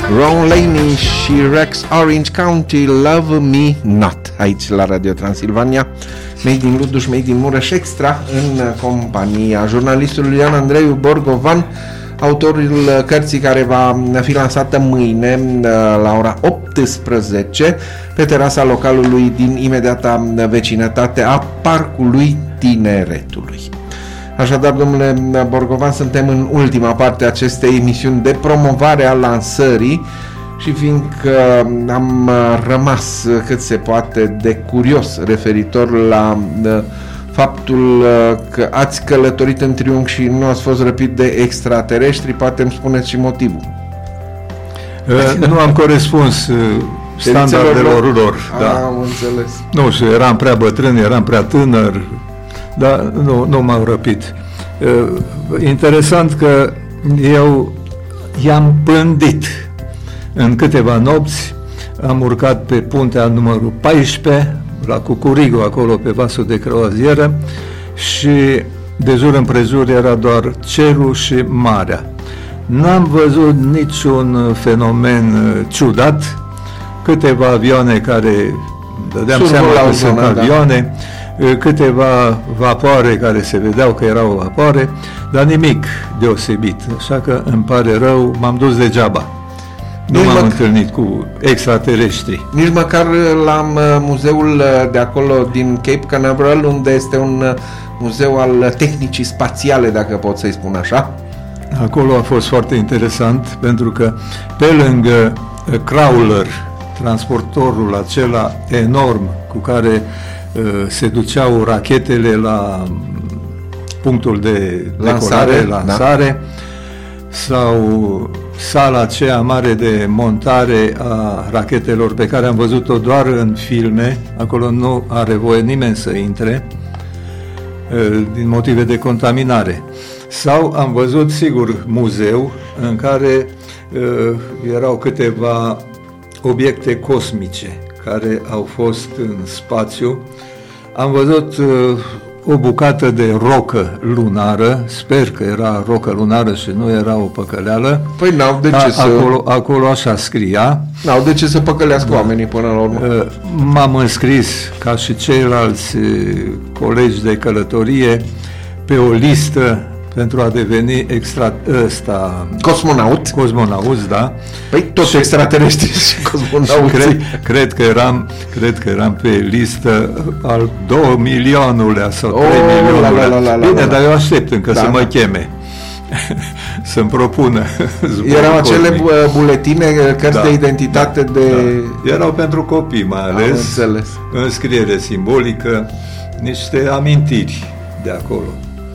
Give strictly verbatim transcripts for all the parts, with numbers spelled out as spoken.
Ron Laney și Rex Orange County, Love Me Not, aici la Radio Transilvania, Made din Luduș, Made din Mureș Extra, în compania jurnalistului Ioan Andreiu Borgovan, autorul cărții care va fi lansată mâine la ora optsprezece pe terasa localului din imediata vecinătate a Parcului Tineretului. Așadar, domnule Borgovan, suntem în ultima parte a acestei emisiuni de promovare a lansării și fiindcă am rămas cât se poate de curios referitor la faptul că ați călătorit în triunghi și nu ați fost răpit de extraterestri, poate îmi spuneți și motivul. Uh, nu am corespuns uh, standardelor lor. Da. Am înțeles. Nu știu, eram prea bătrân, eram prea tânăr, dar nu, nu m-au răpit. Uh, interesant că eu i-am pândit în câteva nopți, am urcat pe puntea numărul paisprezece, la Cucurigu, acolo pe vasul de croazieră, și de jur împrejur era doar cerul și marea. N-am văzut niciun fenomen ciudat, câteva avioane care dădeam Survul seama că zonă, sunt avioane, da. Câteva vapoare care se vedeau că erau vapoare, dar nimic deosebit, așa că îmi pare rău, m-am dus degeaba. Nu Nici m-am măc- întâlnit cu extraterestri. Nici măcar la muzeul de acolo din Cape Canaveral, unde este un muzeu al tehnicii spațiale, dacă pot să-i spun așa. Acolo a fost foarte interesant, pentru că pe lângă crawler, transportorul acela enorm cu care uh, se duceau rachetele la punctul de Lansare, decolare, lansare, da. Sau sala aceea mare de montare a rachetelor pe care am văzut-o doar în filme, acolo nu are voie nimeni să intre din motive de contaminare. Sau am văzut, sigur, muzeu în care uh, erau câteva obiecte cosmice care au fost în spațiu. Am văzut uh, o bucată de rocă lunară, sper că era rocă lunară și nu era o păcăleală. Păi n-au de ce A, să... acolo, acolo așa scria. N-au de ce să păcălească da. oamenii până la urmă. M-am înscris, ca și ceilalți colegi de călătorie, pe o listă pentru a deveni extra, ăsta, Cosmonaut. Cosmonauți, da. Păi toți și extraterestri și cosmonauți. Cred, cred, că eram, cred că eram pe listă al două milionulea sau trei Oh, milionulea. la, la, la, la, Bine, la, la. dar eu aștept încă Da, să mă da. cheme. Să-mi propună zborul Erau acele cosmic. bu- buletine, cărți Da, de identitate da, de... da. Erau pentru copii mai Am ales, înțeles. înscriere simbolică, niște amintiri de acolo.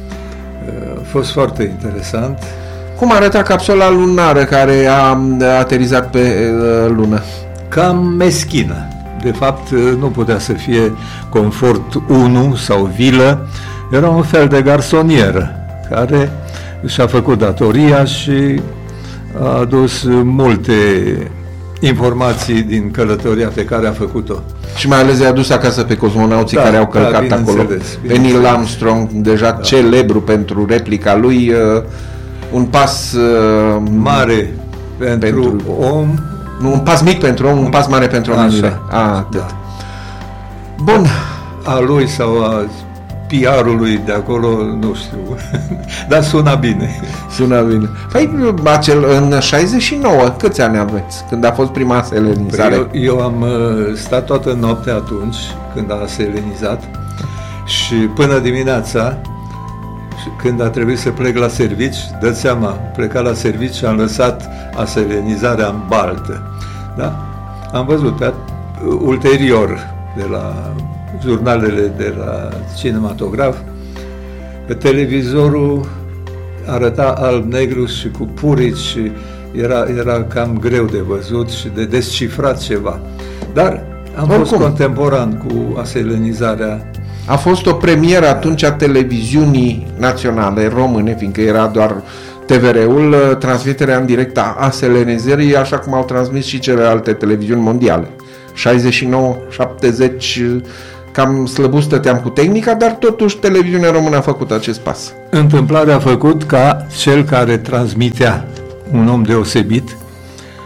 A fost foarte interesant. Cum arăta capsula lunară care a aterizat pe uh, lună? Cam meschină. De fapt, nu putea să fie confort unu sau vilă, era un fel de garsonieră care și-a făcut datoria și a adus multe informații din călătoria pe care a făcut-o. Și mai ales i-a dus acasă pe cosmonauții Da, care au da, călcat acolo. Pe Neil Armstrong, deja da. celebru pentru replica lui, uh, un pas uh, mare pentru, pentru om. Nu, un pas mic pentru om, un pas mare pentru omenirea. A, da. Bun. A lui sau a P R-ului de acolo, nu știu, dar suna bine. Suna bine. Păi, acel, în șaizeci și nouă, câți ani aveți, când a fost prima selenizare? Păi eu, eu am stat toată noaptea atunci, când a selenizat, și până dimineața, când a trebuit să plec la servici, dă-ți seama, plecat la servici și am lăsat aselenizarea în baltă. Da? Am văzut pe ulterior de la jurnalele de la cinematograf că televizorul arăta alb-negru și cu purici și era, era cam greu de văzut și de descifrat ceva. Dar am Oricum. fost contemporan cu aselenizarea. A fost o premieră atunci a televiziunii naționale române, fiindcă era doar T V R-ul, transmiterea în direct a aselenizării, așa cum au transmis și celelalte televiziuni mondiale. șaizeci și nouă șaptezeci, cam slăbuț stăteam cu tehnica, dar totuși televiziunea română a făcut acest pas. Întâmplarea a făcut ca cel care transmitea, un om deosebit,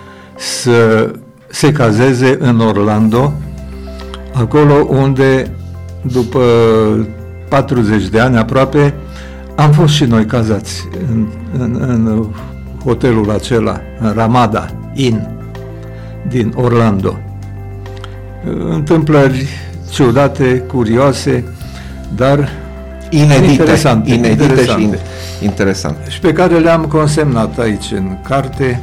să se cazeze în Orlando, acolo unde după patruzeci de ani aproape am fost și noi cazați în, în, în hotelul acela, în Ramada Inn din Orlando. Întâmplări ciudate, curioase, dar inedite, interesante, inedite interesante. și interesante. Și pe care le-am consemnat aici în carte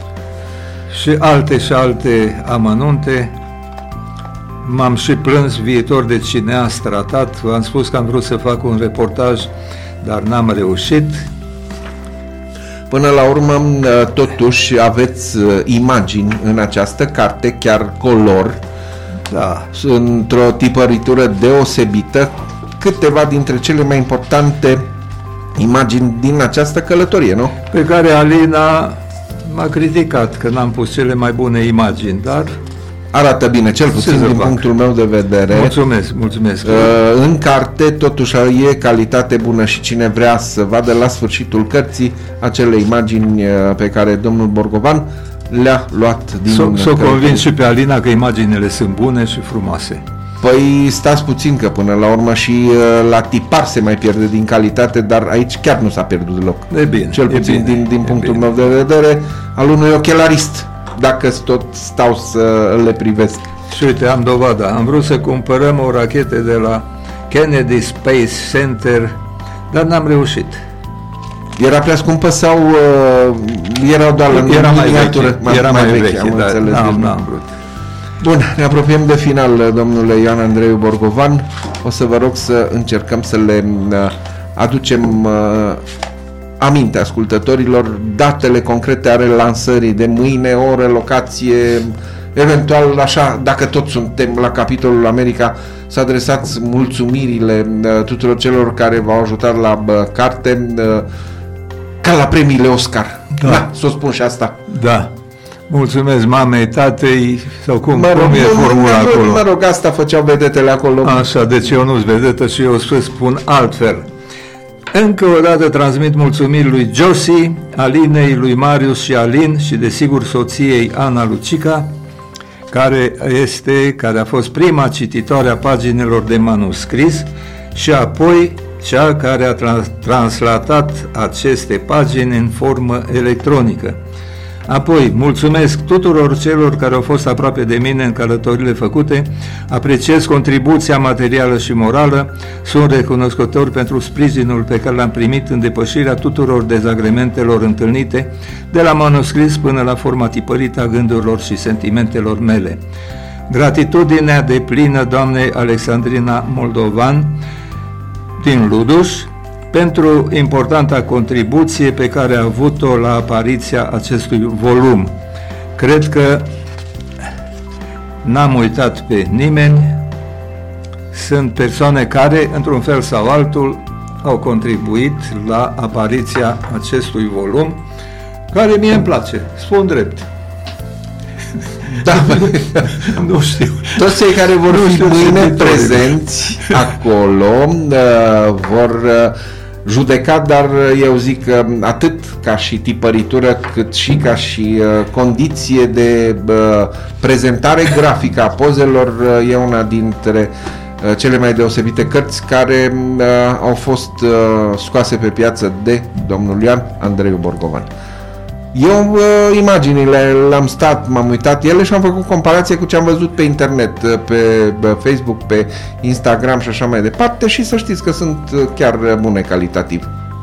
și alte și alte amănunte. M-am și plâns viitor de cineast tratat, v-am spus că am vrut să fac un reportaj, dar n-am reușit. Până la urmă, totuși, aveți imagini în această carte, chiar color, Da. într-o tipăritură deosebită, câteva dintre cele mai importante imagini din această călătorie, nu? Pe care Alina m-a criticat că n-am pus cele mai bune imagini, dar Arată bine, cel puțin din fac. punctul meu de vedere. Mulțumesc, mulțumesc. Uh, în carte totuși e calitate bună și cine vrea să vadă la sfârșitul cărții acele imagini uh, pe care domnul Borgovan le-a luat din S-o, s-o cărți. convins și pe Alina că imaginile sunt bune și frumoase. Păi stați puțin că până la urmă și uh, la tipar se mai pierde din calitate, dar aici chiar nu s-a pierdut deloc. E bine, Cel e puțin bine, din, din e punctul bine. meu de vedere al unui ochelarist, dacă tot stau să le privesc. Și uite, am dovada. Am vrut să cumpărăm o rachetă de la Kennedy Space Center, dar n-am reușit. Era prea scumpă sau uh, erau doar în Era mai miniatură? veche, era mai veche, am dar înțeles. n-am, Deci, n-am vrut. Bun, ne apropiem de final, domnule Ioan Andreu Borgovan. O să vă rog să încercăm să le uh, aducem uh, aminte ascultătorilor datele concrete ale lansării de mâine, oră, locație, eventual așa, dacă tot suntem la capitolul America, să adresați mulțumirile uh, tuturor celor care v-au ajutat la uh, carte, uh, ca la premiile Oscar. Da. Da, să o spun și asta. Da. Mulțumesc mamei, tatei, sau cum, Mă rog, cum e nu, formula mă rog, acolo? Mă rog, asta făceau vedetele acolo. Așa, deci eu nu-s vedetă și eu să spun altfel. Încă o dată transmit mulțumiri lui Josie, Alinei, lui Marius și Alin și desigur soției Ana Lucica, care este, care a fost prima cititoare a paginilor de manuscris și apoi cea care a trans- translatat aceste pagini în formă electronică. Apoi, mulțumesc tuturor celor care au fost aproape de mine în călătorile făcute, apreciez contribuția materială și morală, sunt recunoscător pentru sprijinul pe care l-am primit în depășirea tuturor dezagrementelor întâlnite, de la manuscris până la forma tipărită a gândurilor și sentimentelor mele. Gratitudinea deplină doamnei Alexandrina Moldovan din Luduș, pentru importanta contribuție pe care a avut-o la apariția acestui volum. Cred că n-am uitat pe nimeni, sunt persoane care, într-un fel sau altul, au contribuit la apariția acestui volum, care mie îmi place, spun drept. Da, Nu știu. toți cei care vor Nu fi știu mâine cititorii. prezenți acolo uh, vor uh, judeca, dar eu zic că atât ca și tipăritură, cât și ca și uh, condiție de uh, prezentare grafică a pozelor, uh, e una dintre uh, cele mai deosebite cărți care uh, au fost uh, scoase pe piață de domnul Ioan Andreu Borgovan. Eu uh, imaginile le-am stat, m-am uitat ele și am făcut comparație cu ce am văzut pe internet, uh, pe uh, Facebook, pe Instagram și așa mai departe și să știți că sunt uh, chiar uh, bune calitativ.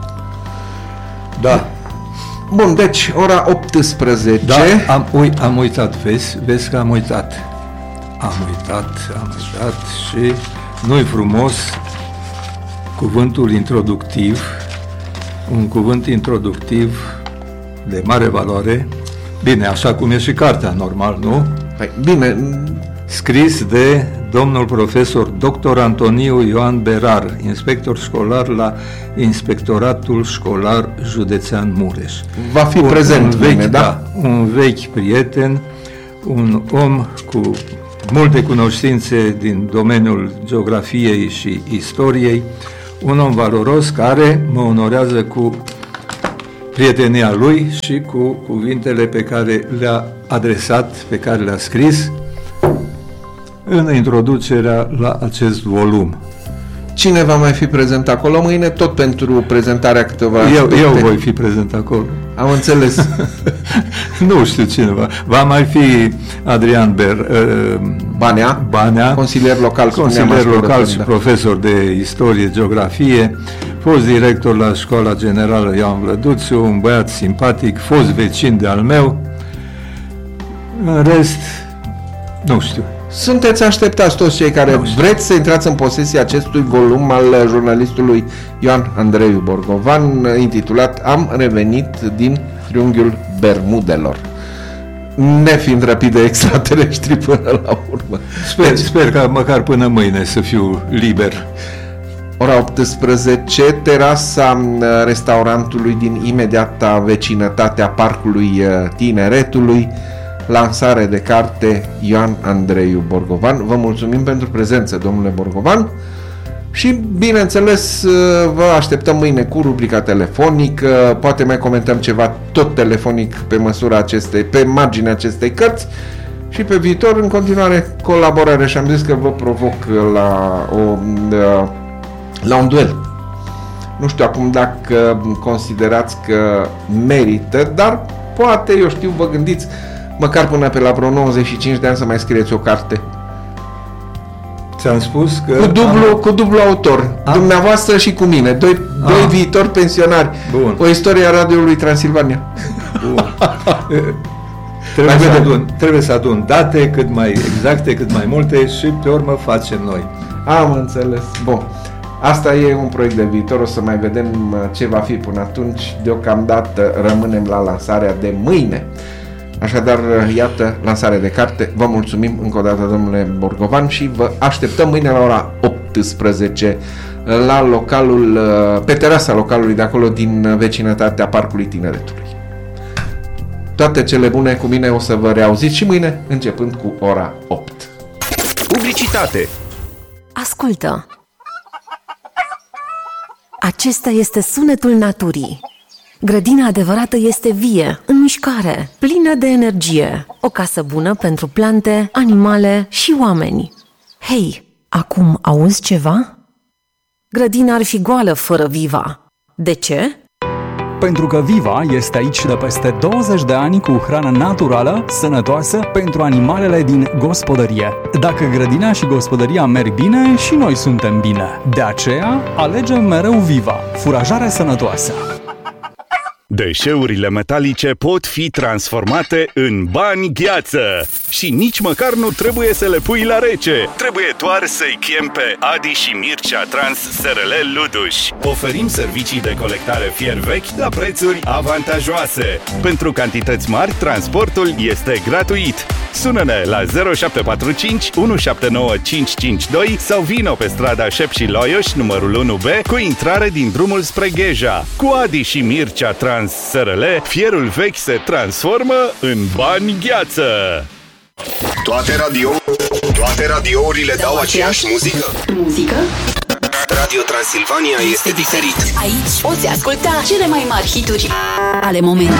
Da. Bun, deci ora optsprezece. Da, am, ui, am uitat, vezi, vezi că am uitat. Am uitat, am uitat și nu-i frumos cuvântul introductiv, un cuvânt introductiv de mare valoare, bine, așa cum e și cartea, normal, nu? Păi, bine, Scris de domnul profesor doctor Antoniu Ioan Berar, inspector școlar la Inspectoratul Școlar Județean Mureș. va fi Un- prezent un vechi, mâine, da? Un vechi prieten, un om cu multe cunoștințe din domeniul geografiei și istoriei, un om valoros care mă onorează cu prietenia lui și cu cuvintele pe care le-a adresat, pe care le-a scris în introducerea la acest volum. Cine va mai fi prezent acolo mâine? Tot pentru prezentarea câteva... Eu, eu voi fi prezent acolo. Am înțeles. Nu știu cine va. Va mai fi Adrian Ber, uh, Banea, Banea, consilier local, consilier local și profesor de istorie, geografie, fost director la Școala Generală Ioan Vlăduțiu, un băiat simpatic, fost vecin de al meu. În rest, nu știu. Sunteți așteptați toți cei care vreți să intrați în posesia acestui volum al jurnalistului Ioan Andreiu Borgovan, intitulat Am revenit din triunghiul Bermudelor, nefiind răpit de extraterestri până la urmă. Sper, deci, sper că măcar până mâine să fiu liber. Ora optsprezece, terasa restaurantului din imediata vecinătate a Parcului Tineretului, lansare de carte Ioan Andreiu Borgovan. Vă mulțumim pentru prezență, domnule Borgovan, și bineînțeles vă așteptăm mâine cu rubrica telefonică, poate mai comentăm ceva tot telefonic pe măsura acestei, pe marginea acestei cărți, și pe viitor în continuare colaborare, și am zis că vă provoc la o la un duel. Nu știu acum dacă considerați că merită, dar poate, eu știu, vă gândiți măcar până pe la vreo nouăzeci și cinci de ani să mai scrieți o carte. Ți-am spus că... Cu dublu, am... cu dublu autor. Am... Dumneavoastră și cu mine. Doi, doi viitori pensionari. Bun. O istorie a radioului Transilvania. Bun. trebuie, să adun, trebuie să adun date cât mai exacte, cât mai multe, și pe urmă facem noi. Am înțeles. Bun. Asta e un proiect de viitor. O să mai vedem ce va fi până atunci. Deocamdată rămânem la lansarea de mâine. Așadar, iată, lansare de carte. Vă mulțumim încă o dată, domnule Borgovan, și vă așteptăm mâine la ora optsprezece la localul, pe terasa localului de acolo din vecinătatea Parcului Tineretului. Toate cele bune, cu mine o să vă reauziți și mâine, începând cu ora opt. Publicitate. Ascultă. Acesta este sunetul naturii. Grădina adevărată este vie, în mișcare, plină de energie. O casă bună pentru plante, animale și oameni. Hei, acum auzi ceva? Grădina ar fi goală fără Viva. De ce? Pentru că Viva este aici de peste douăzeci de ani cu hrană naturală, sănătoasă pentru animalele din gospodărie. Dacă grădina și gospodăria merg bine, și noi suntem bine. De aceea, alegem mereu Viva, furajare sănătoasă. Deșeurile metalice pot fi transformate în bani gheață și nici măcar nu trebuie să le pui la rece. Trebuie doar să-i chem pe Adi și Mircea Trans S R L Luduș. Oferim servicii de colectare fier vechi la prețuri avantajoase. Pentru cantități mari, transportul este gratuit. Sună-ne la zero șapte patru cinci unu șapte nouă cinci cinci doi sau vino pe strada Șep și Loioș, numărul unu B, cu intrare din drumul spre Gheja. Cu Adi și Mircea Trans S R L, fierul vechi se transformă în bani gheață. Toate radio, toate radiourile dau, dau aceeași muzică. Muzică? Radio Transilvania este diferit. Aici poți asculta cele mai mari hituri ale momentului.